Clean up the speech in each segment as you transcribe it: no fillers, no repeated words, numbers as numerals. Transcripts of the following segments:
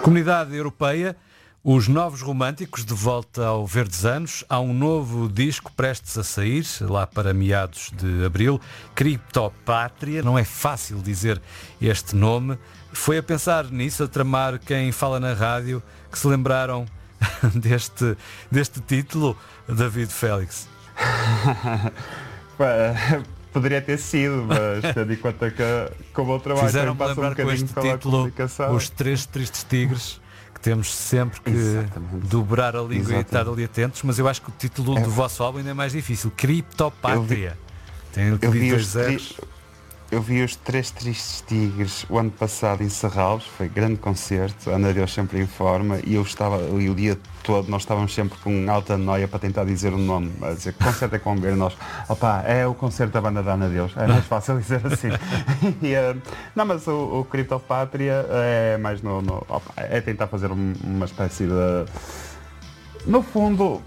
Comunidade Europeia, os Novos Românticos de volta ao Verdes Anos. Há um novo disco prestes a sair, lá para meados de abril, Criptopátria. Não é fácil dizer este nome. Foi a pensar nisso, a tramar quem fala na rádio, que se lembraram deste título, David Félix? Poderia ter sido, mas tendo em conta que com o meu trabalho fizeram-me lembrar com este título Os Três Tristes Tigres, que temos sempre que dobrar a língua e estar ali atentos, mas eu acho que o título do vosso álbum ainda é mais difícil, Criptopátria. Eu vi os Três Tristes Tigres o ano passado em Serralves, foi grande concerto, Ana Deus sempre em forma, e o dia todo nós estávamos sempre com alta noia para tentar dizer o nome, a dizer que concerto é com o nós, é o concerto da banda da Ana Deus, é mais fácil dizer assim. Não, mas o Criptopátria é mais é tentar fazer uma espécie de... No fundo,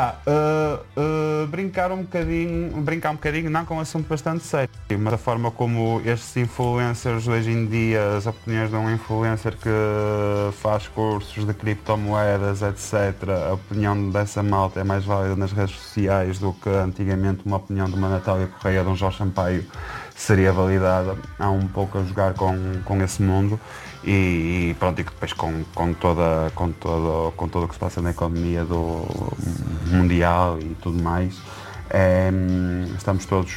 brincar um bocadinho, não, com um assunto bastante sério, mas a forma como estes influencers hoje em dia, as opiniões de um influencer que faz cursos de criptomoedas, etc., a opinião dessa malta é mais válida nas redes sociais do que antigamente uma opinião de uma Natália Correia, de um Jorge Sampaio, seria validada. Há um pouco a jogar com esse mundo. E pronto, e depois com tudo o que se passa na economia do mundial e tudo mais, estamos todos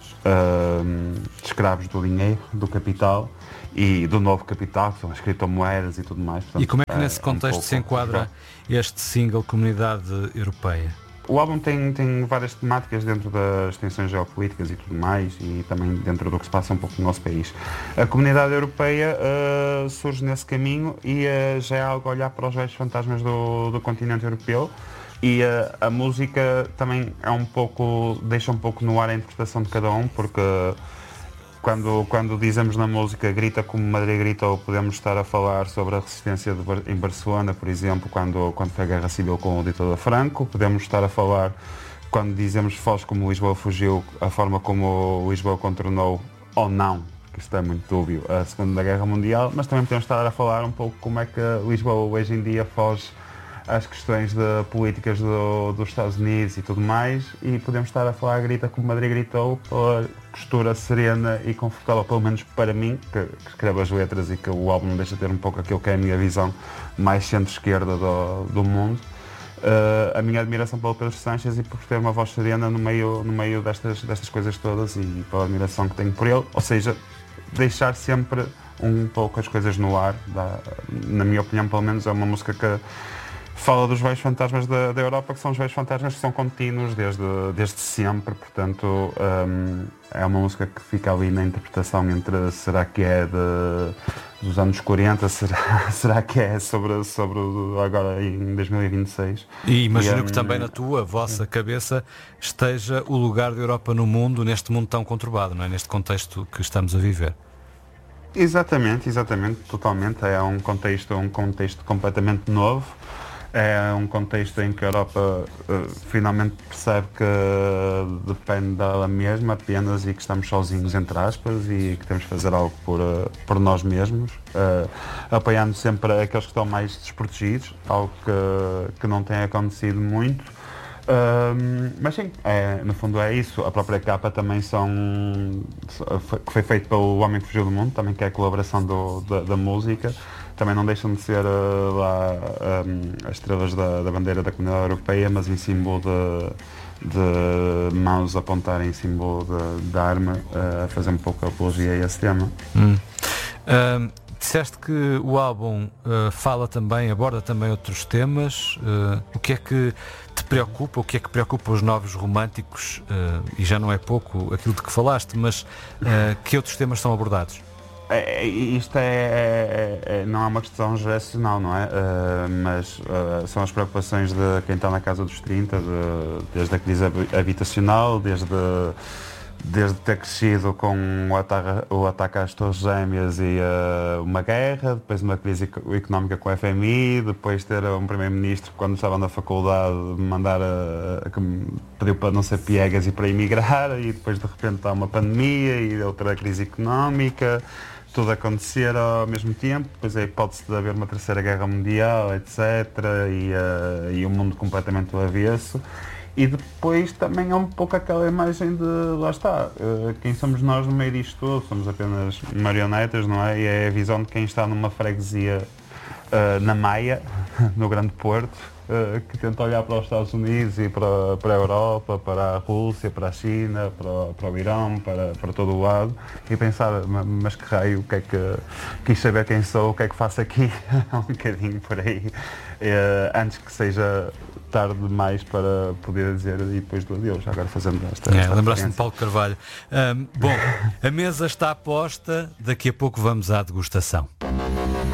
escravos do dinheiro, do capital e do novo capital, que são as criptomoedas e tudo mais. Portanto, e como é que nesse contexto se enquadra este single Comunidade Europeia? O álbum tem várias temáticas dentro das tensões geopolíticas e tudo mais, e também dentro do que se passa um pouco no nosso país. A Comunidade Europeia surge nesse caminho e já é algo a olhar para os velhos fantasmas do continente europeu, e a música também deixa um pouco no ar a interpretação de cada um, porque quando dizemos na música grita como Madrid gritou, podemos estar a falar sobre a resistência em Barcelona, por exemplo, quando foi a Guerra Civil com o ditador Franco. Podemos estar a falar, quando dizemos Foz como Lisboa fugiu, a forma como Lisboa contornou, ou não, que isto é muito dúbio, a Segunda Guerra Mundial. Mas também podemos estar a falar um pouco como é que Lisboa hoje em dia foge às questões políticas dos Estados Unidos e tudo mais, e podemos estar a falar grita como Madrid gritou, pela postura serena e confortável, pelo menos para mim, que escrevo as letras e que o álbum não deixa de ter um pouco aquilo que é a minha visão mais centro-esquerda do mundo. A minha admiração pelo Pedro Sanches e por ter uma voz serena no meio destas coisas todas, e pela admiração que tenho por ele, ou seja, deixar sempre um pouco as coisas no ar. Na minha opinião, pelo menos, é uma música que fala dos velhos fantasmas da Europa, que são os velhos fantasmas que são contínuos desde sempre, portanto é uma música que fica ali na interpretação entre será que é dos anos 40, será que é sobre agora em 2026. E imagino que também na vossa cabeça esteja o lugar da Europa no mundo, neste mundo tão conturbado, não é? Neste contexto que estamos a viver. Exatamente, totalmente. É um contexto completamente novo. É um contexto em que a Europa finalmente percebe que depende dela mesma apenas, e que estamos sozinhos, entre aspas, e que temos de fazer algo por nós mesmos, apoiando sempre aqueles que estão mais desprotegidos, algo que não tem acontecido muito. Mas sim, no fundo é isso. A própria capa também que foi feito pelo Homem que Fugiu do Mundo, também, que é a colaboração da música. Também não deixam de ser as estrelas da bandeira da Comunidade Europeia, mas em símbolo de mãos a apontarem, em símbolo de arma, a fazer um pouco a apologia a esse tema. Disseste que o álbum aborda também outros temas. O que é que te preocupa? O que é que preocupa os Novos Românticos? E já não é pouco aquilo de que falaste, mas que outros temas são abordados? Isto não é uma questão geracional, não é? Mas são as preocupações de quem está na casa dos 30, desde a crise habitacional, desde ter crescido com o ataque às Torres Gêmeas e uma guerra, depois uma crise económica com o FMI, depois ter um primeiro-ministro que, quando estava na faculdade, pediu para não ser piegas e para emigrar, e depois de repente há uma pandemia e outra crise económica. tudo acontecer ao mesmo tempo, depois a hipótese de haver uma terceira guerra mundial, etc. E o mundo completamente do avesso. E depois também é um pouco aquela imagem de, lá está, quem somos nós no meio disto todo? Somos apenas marionetas, não é? E é a visão de quem está numa freguesia na Maia, no Grande Porto, que tenta olhar para os Estados Unidos e para a Europa, para a Rússia, para a China, para o Irão, para todo o lado, e pensar, mas que raio, o que é que quis saber quem sou, o que é que faço aqui, um bocadinho por aí, antes que seja tarde demais para poder dizer e depois do adeus, agora fazendo esta lembraste-me de Paulo Carvalho. Bom, a mesa está posta, daqui a pouco vamos à degustação.